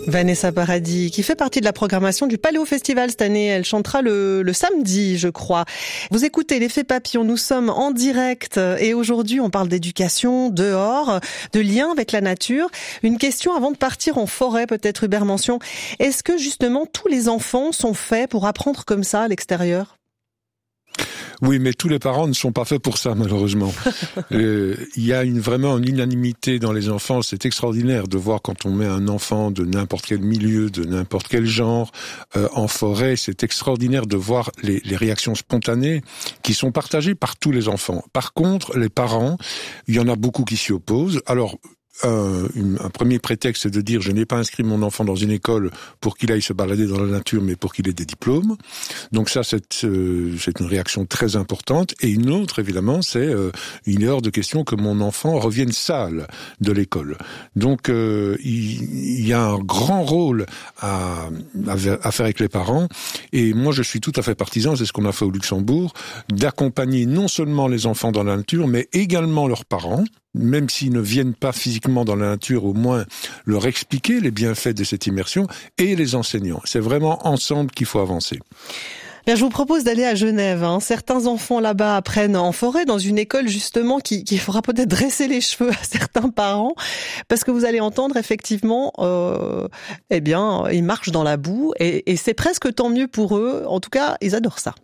Vanessa Paradis, qui fait partie de la programmation du Paléo Festival cette année. Elle chantera le samedi, je crois. Vous écoutez l'Effet Papillon, nous sommes en direct et aujourd'hui on parle d'éducation, dehors, de lien avec la nature. Une question avant de partir en forêt, peut-être Hubert Mention. Est-ce que justement tous les enfants sont faits pour apprendre comme ça à l'extérieur ? Oui, mais tous les parents ne sont pas faits pour ça, malheureusement. Il y a vraiment une unanimité dans les enfants. C'est extraordinaire de voir quand on met un enfant de n'importe quel milieu, de n'importe quel genre, en forêt. C'est extraordinaire de voir les réactions spontanées qui sont partagées par tous les enfants. Par contre, les parents, il y en a beaucoup qui s'y opposent. Alors, un premier prétexte, c'est de dire je n'ai pas inscrit mon enfant dans une école pour qu'il aille se balader dans la nature, mais pour qu'il ait des diplômes. Donc ça, c'est une réaction très importante. Et une autre, évidemment, c'est il est hors de question que mon enfant revienne sale de l'école. Donc il y a un grand rôle à faire avec les parents. Et moi, je suis tout à fait partisan, c'est ce qu'on a fait au Luxembourg, d'accompagner non seulement les enfants dans la nature, mais également leurs parents. Même s'ils ne viennent pas physiquement dans la nature, au moins leur expliquer les bienfaits de cette immersion et les enseignants. C'est vraiment ensemble qu'il faut avancer. Bien, je vous propose d'aller à Genève. Certains enfants là-bas apprennent en forêt, dans une école justement qui fera peut-être dresser les cheveux à certains parents, parce que vous allez entendre effectivement, ils marchent dans la boue et c'est presque tant mieux pour eux. En tout cas, ils adorent ça.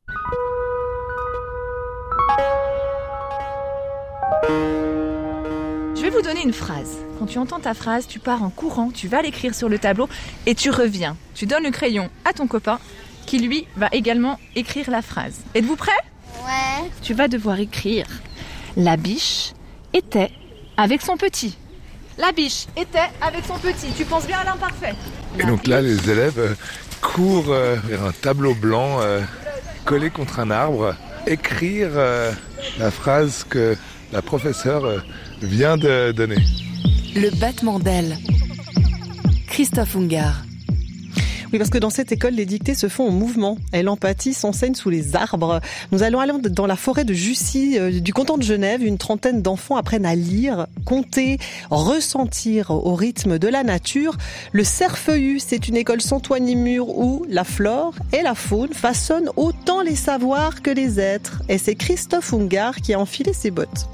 Je vais vous donner une phrase. Quand tu entends ta phrase, tu pars en courant, tu vas l'écrire sur le tableau et tu reviens. Tu donnes le crayon à ton copain qui, lui, va également écrire la phrase. Êtes-vous prêts ? Ouais. Tu vas devoir écrire « La biche était avec son petit ». La biche était avec son petit. Tu penses bien à l'imparfait. Et donc là, les élèves courent vers un tableau blanc collé contre un arbre, écrire la phrase que la professeure vient de donner. Le battement d'ailes. Christophe Ungart. Oui, parce que dans cette école, les dictées se font en mouvement. Et l'empathie s'enseigne sous les arbres. Nous allons aller dans la forêt de Jussy, du canton de Genève. Une trentaine d'enfants apprennent à lire, compter, ressentir au rythme de la nature. Le Cerfeuillu, c'est une école sans toit ni mur où la flore et la faune façonnent autant les savoirs que les êtres. Et c'est Christophe Ungart qui a enfilé ses bottes.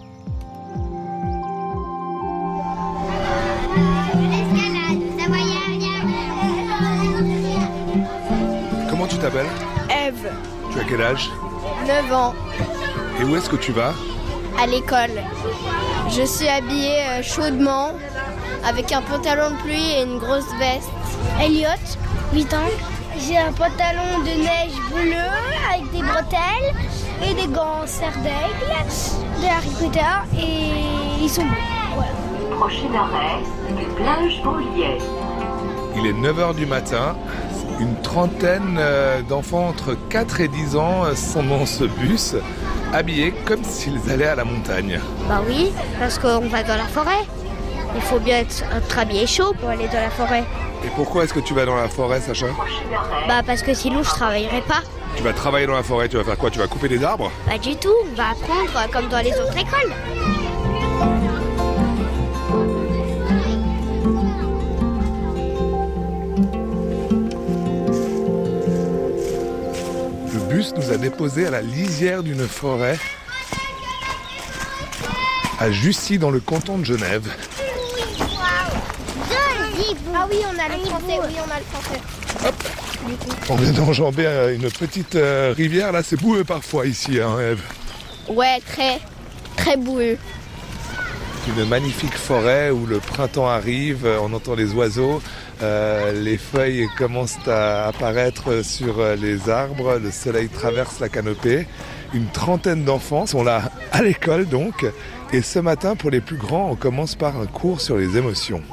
Comment tu t'appelles ? Eve, Tu as quel âge ? 9 ans, Et où est-ce que tu vas ? à l'école. Je suis habillée chaudement, avec un pantalon de pluie et une grosse veste. Elliot, 8 ans. J'ai un pantalon de neige bleu avec des bretelles et des gants serre d'aigle de Harry Potter et ils sont beaux. Voilà. Prochain arrêt, du plage Beaulieu. Il est 9h du matin. Une trentaine d'enfants entre 4 et 10 ans sont dans ce bus, habillés comme s'ils allaient à la montagne. Bah oui, parce qu'on va dans la forêt. Il faut bien être habillé chaud pour aller dans la forêt. Et pourquoi est-ce que tu vas dans la forêt, Sacha ? Bah parce que sinon je travaillerai pas. Tu vas travailler dans la forêt, tu vas faire quoi ? Tu vas couper des arbres ? Pas du tout, on va apprendre comme dans les autres écoles. Le bus nous a déposés à la lisière d'une forêt à Jussy dans le canton de Genève. Ah oui, on a le français, Hop. On vient d'enjamber une petite rivière, là c'est boueux parfois ici, hein, Eve ? Ouais, très boueux. Une magnifique forêt où le printemps arrive, on entend les oiseaux, les feuilles commencent à apparaître sur les arbres, le soleil traverse la canopée. Une trentaine d'enfants sont là à l'école donc, et ce matin pour les plus grands, on commence par un cours sur les émotions.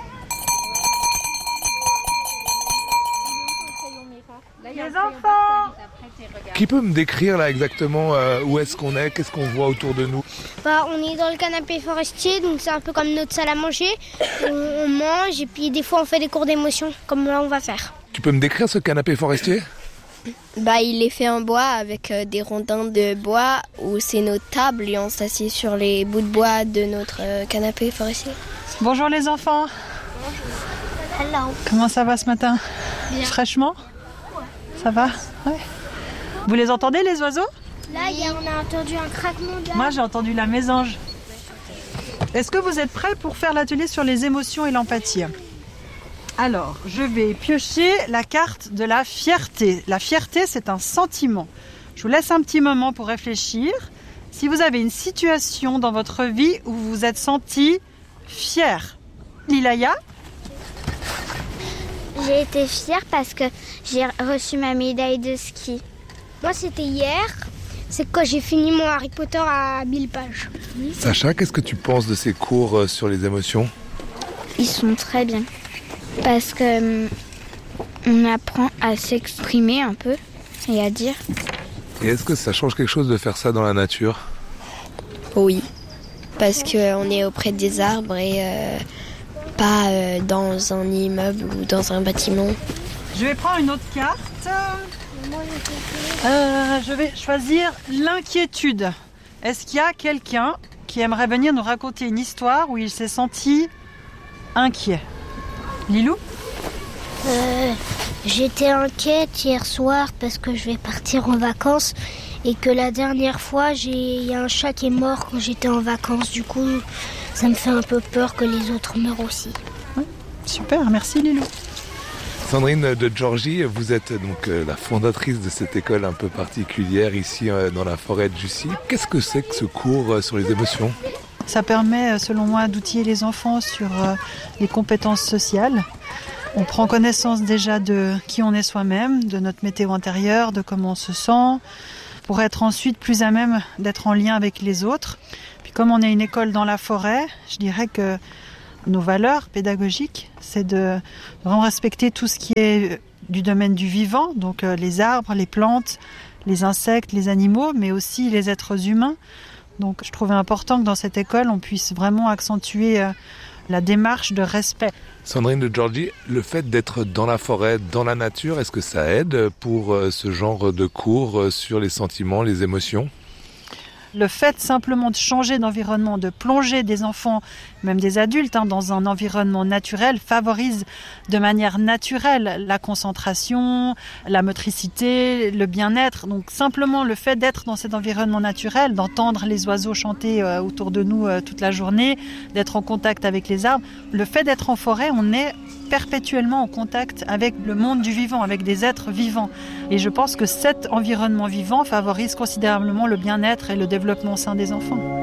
Les enfants ! Qui peut me décrire là exactement où est-ce qu'on est, qu'est-ce qu'on voit autour de nous ? Bah, on est dans le canapé forestier, donc c'est un peu comme notre salle à manger. On mange et puis des fois on fait des cours d'émotion, comme là on va faire. Tu peux me décrire ce canapé forestier ? Bah, il est fait en bois avec des rondins de bois où c'est notre table et on s'assied sur les bouts de bois de notre canapé forestier. Bonjour les enfants. Hello. Comment ça va ce matin? Bien. Fraîchement? Ça va? Ouais. Vous les entendez les oiseaux? Là, on a entendu un craquement de... Moi j'ai entendu la mésange. Est-ce que vous êtes prêts pour faire l'atelier sur les émotions et l'empathie? Alors, je vais piocher la carte de la fierté. La fierté, c'est un sentiment. Je vous laisse un petit moment pour réfléchir. Si vous avez une situation dans votre vie où vous vous êtes senti fier. Lilaya? J'ai été fière parce que j'ai reçu ma médaille de ski. Moi, c'était hier. C'est quand j'ai fini mon Harry Potter à 1000 pages. Sacha, qu'est-ce que tu penses de ces cours sur les émotions? Ils sont très bien. Parce que on apprend à s'exprimer un peu et à dire. Et est-ce que ça change quelque chose de faire ça dans la nature? Oui, parce qu'on est auprès des arbres et pas dans un immeuble ou dans un bâtiment. Je vais prendre une autre carte. Je vais choisir l'inquiétude. Est-ce qu'il y a quelqu'un qui aimerait venir nous raconter une histoire où il s'est senti inquiet? Lilou? J'étais inquiète hier soir parce que je vais partir en vacances et que la dernière fois, il y a un chat qui est mort quand j'étais en vacances. Du coup, ça me fait un peu peur que les autres meurent aussi. Oui, super, merci Lilou. Sandrine de Georgie, vous êtes donc la fondatrice de cette école un peu particulière ici dans la forêt de Jussy. Qu'est-ce que c'est que ce cours sur les émotions? Ça permet, selon moi, d'outiller les enfants sur les compétences sociales. On prend connaissance déjà de qui on est soi-même, de notre météo intérieure, de comment on se sent, pour être ensuite plus à même d'être en lien avec les autres. Puis comme on est une école dans la forêt, je dirais que nos valeurs pédagogiques, c'est de vraiment respecter tout ce qui est du domaine du vivant, donc les arbres, les plantes, les insectes, les animaux, mais aussi les êtres humains. Donc je trouvais important que dans cette école, on puisse vraiment accentuer la démarche de respect. Sandrine de Georgie, le fait d'être dans la forêt, dans la nature, est-ce que ça aide pour ce genre de cours sur les sentiments, les émotions? Le fait simplement de changer d'environnement, de plonger des enfants, même des adultes, dans un environnement naturel, favorise de manière naturelle la concentration, la motricité, le bien-être. Donc simplement le fait d'être dans cet environnement naturel, d'entendre les oiseaux chanter autour de nous toute la journée, d'être en contact avec les arbres, le fait d'être en forêt, on est perpétuellement en contact avec le monde du vivant, avec des êtres vivants. Et je pense que cet environnement vivant favorise considérablement le bien-être et le développement sain des enfants.